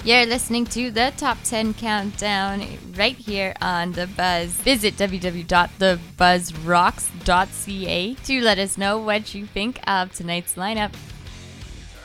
You're listening to the Top 10 Countdown right here on The Buzz. Visit www.thebuzzrocks.ca to let us know what you think of tonight's lineup.